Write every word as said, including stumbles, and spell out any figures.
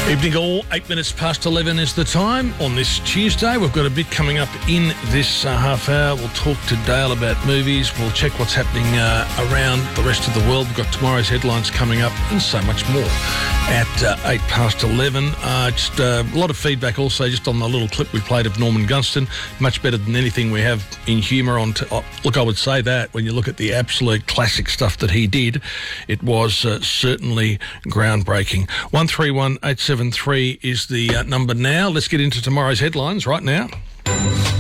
Evening all, eight minutes past eleven is the time on this Tuesday. We've got a bit coming up in this uh, half hour. We'll talk to Dale about movies. We'll check what's happening uh, around the rest of the world. We've got tomorrow's headlines coming up and so much more at uh, eight past eleven. Uh, just uh, a lot of feedback also just on the little clip we played of Norman Gunston. Much better than anything we have in humour on... T- oh, look, I would say that when you look at the absolute classic stuff that he did, it was uh, certainly groundbreaking. one three one eight seven three is the uh, number now. Let's get into tomorrow's headlines right now.